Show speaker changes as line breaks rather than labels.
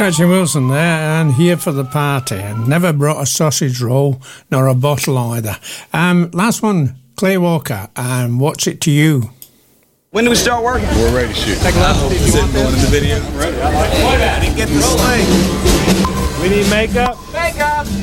Scratchy Wilson there, and here for the party, and never brought a sausage roll nor a bottle either. Last one, Clay Walker, and What's It to You?
When do we start working?
We're ready to shoot.
Take a left. Is it going in the video?
Ready.
I didn't get the sling.
We need makeup.
Makeup.